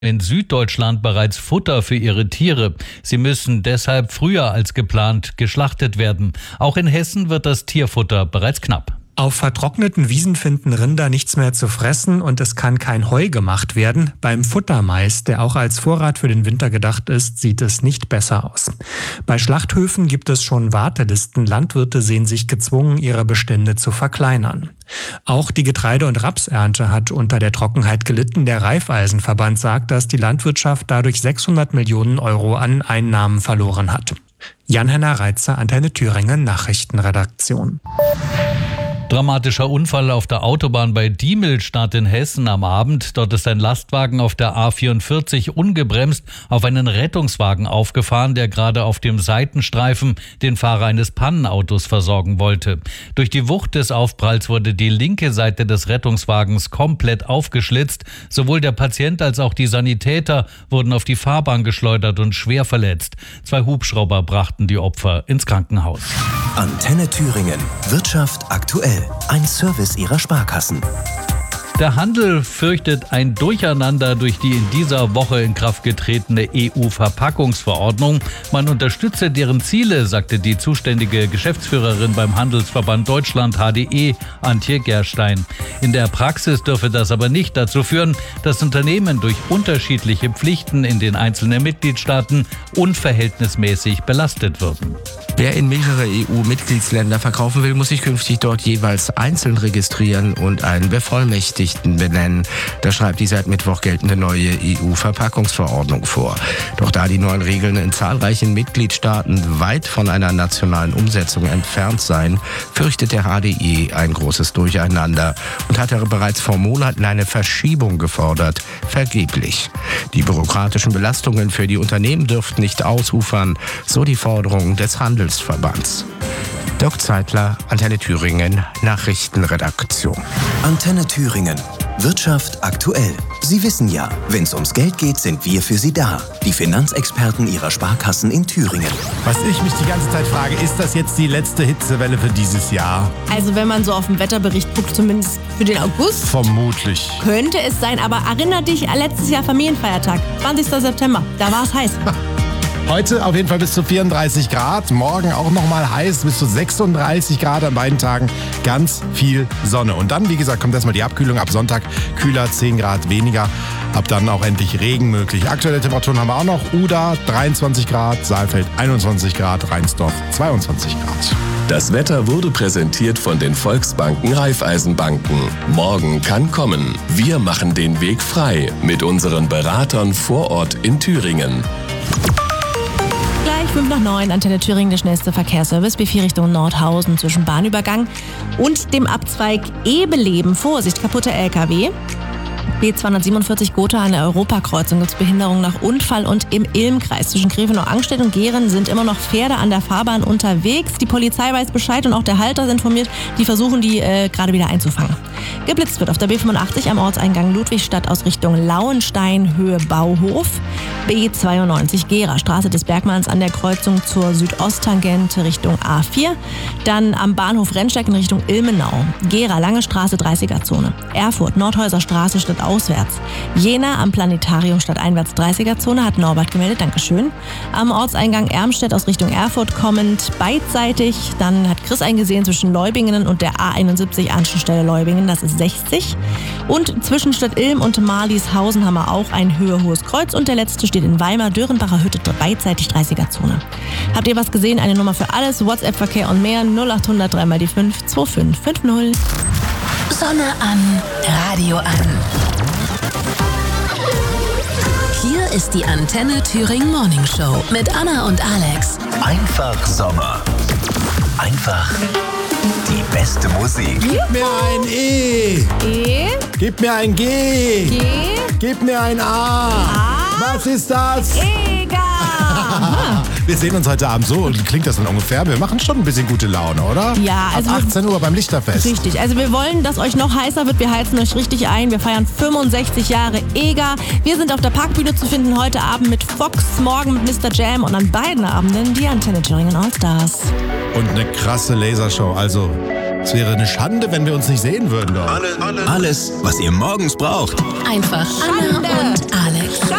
in Süddeutschland bereits Futter für ihre Tiere. Sie müssen deshalb früher als geplant geschlachtet werden. Auch in Hessen wird das Tierfutter bereits knapp. Auf vertrockneten Wiesen finden Rinder nichts mehr zu fressen und es kann kein Heu gemacht werden. Beim Futtermais, der auch als Vorrat für den Winter gedacht ist, sieht es nicht besser aus. Bei Schlachthöfen gibt es schon Wartelisten. Landwirte sehen sich gezwungen, ihre Bestände zu verkleinern. Auch die Getreide- und Rapsernte hat unter der Trockenheit gelitten. Der Raiffeisenverband sagt, dass die Landwirtschaft dadurch 600 Millionen Euro an Einnahmen verloren hat. Jan-Henner Reitzer, Antenne Thüringen, Nachrichtenredaktion. Dramatischer Unfall auf der Autobahn bei Diemelstadt in Hessen am Abend. Dort ist ein Lastwagen auf der A44 ungebremst auf einen Rettungswagen aufgefahren, der gerade auf dem Seitenstreifen den Fahrer eines Pannenautos versorgen wollte. Durch die Wucht des Aufpralls wurde die linke Seite des Rettungswagens komplett aufgeschlitzt. Sowohl der Patient als auch die Sanitäter wurden auf die Fahrbahn geschleudert und schwer verletzt. 2 Hubschrauber brachten die Opfer ins Krankenhaus. Antenne Thüringen. Wirtschaft aktuell. Ein Service Ihrer Sparkassen. Der Handel fürchtet ein Durcheinander durch die in dieser Woche in Kraft getretene EU-Verpackungsverordnung. Man unterstütze deren Ziele, sagte die zuständige Geschäftsführerin beim Handelsverband Deutschland HDE, Antje Gerstein. In der Praxis dürfe das aber nicht dazu führen, dass Unternehmen durch unterschiedliche Pflichten in den einzelnen Mitgliedstaaten unverhältnismäßig belastet würden. Wer in mehrere EU-Mitgliedsländer verkaufen will, muss sich künftig dort jeweils einzeln registrieren und einen Bevollmächtigten benennen. Das schreibt die seit Mittwoch geltende neue EU-Verpackungsverordnung vor. Doch da die neuen Regeln in zahlreichen Mitgliedstaaten weit von einer nationalen Umsetzung entfernt seien, fürchtet der HDE ein großes Durcheinander und hat bereits vor Monaten eine Verschiebung gefordert. Vergeblich. Die bürokratischen Belastungen für die Unternehmen dürften nicht ausufern, so die Forderung des Handelsverbands. Dirk Zeitler, Antenne Thüringen, Nachrichtenredaktion. Antenne Thüringen. Wirtschaft aktuell. Sie wissen ja, wenn es ums Geld geht, sind wir für Sie da. Die Finanzexperten Ihrer Sparkassen in Thüringen. Was ich mich die ganze Zeit frage, ist das jetzt die letzte Hitzewelle für dieses Jahr? Also wenn man so auf den Wetterbericht guckt, zumindest für den August. Vermutlich. Könnte es sein, aber erinner dich an letztes Jahr Familienfeiertag, 20. September. Da war es heiß. Heute auf jeden Fall bis zu 34 Grad, morgen auch nochmal heiß, bis zu 36 Grad an beiden Tagen, ganz viel Sonne. Und dann, wie gesagt, kommt erstmal die Abkühlung, ab Sonntag kühler, 10 Grad weniger, ab dann auch endlich Regen möglich. Aktuelle Temperaturen haben wir auch noch, Uda 23 Grad, Saalfeld 21 Grad, Rheinsdorf 22 Grad. Das Wetter wurde präsentiert von den Volksbanken Raiffeisenbanken. Morgen kann kommen. Wir machen den Weg frei mit unseren Beratern vor Ort in Thüringen. 5 nach 9, Antenne Thüringen, der schnellste Verkehrsservice, B4 Richtung Nordhausen zwischen Bahnübergang und dem Abzweig Ebeleben. Vorsicht, kaputter LKW. B247 Gotha an der Europakreuzung gibt es Behinderungen nach Unfall und im Ilmkreis. Zwischen Grevenau-Angstedt und Gehren sind immer noch Pferde an der Fahrbahn unterwegs. Die Polizei weiß Bescheid und auch der Halter ist informiert. Die versuchen, die gerade wieder einzufangen. Geblitzt wird auf der B85 am Ortseingang Ludwigstadt aus Richtung Lauenstein, Höhe Bauhof. B92 Gera, Straße des Bergmanns an der Kreuzung zur Südosttangente Richtung A4. Dann am Bahnhof Rennsteig in Richtung Ilmenau. Gera, Lange Straße, 30er-Zone. Erfurt, Nordhäuser Straße statt auswärts. Jena am Planetarium statt einwärts, 30er-Zone, hat Norbert gemeldet, Dankeschön. Am Ortseingang Ermstedt aus Richtung Erfurt kommend beidseitig. Dann hat Chris eingesehen zwischen Leubingen und der A71 Anschlussstelle Leubingen, das ist 60. Und zwischen Stadt Ilm und Marlieshausen haben wir auch ein höhe-hohes Kreuz und der letzte steht in Weimar, Dörenbacher Hütte, beidseitig 30er-Zone. Habt ihr was gesehen? Eine Nummer für alles, WhatsApp-Verkehr und mehr, 0800 3 mal die 5 2550. Sonne an, Radio an. Hier ist die Antenne Thüringen Morning Show mit Anna und Alex. Einfach Sommer. Einfach die beste Musik. Gib mir ein E. E. Gib mir ein G. G. Gib mir ein A. Was ist das? Egal. Wir sehen uns heute Abend so und klingt das dann ungefähr. Wir machen schon ein bisschen gute Laune, oder? Ja, also ab 18 Uhr beim Lichterfest. Richtig, also wir wollen, dass euch noch heißer wird. Wir heizen euch richtig ein. Wir feiern 65 Jahre EGA. Wir sind auf der Parkbühne zu finden heute Abend mit Fox, morgen mit Mr. Jam und an beiden Abenden die Antenne Thüringen All Stars. Und eine krasse Lasershow, also Es wäre eine Schande, wenn wir uns nicht sehen würden. Doch. Alles, was ihr morgens braucht. Einfach Anna und Alex.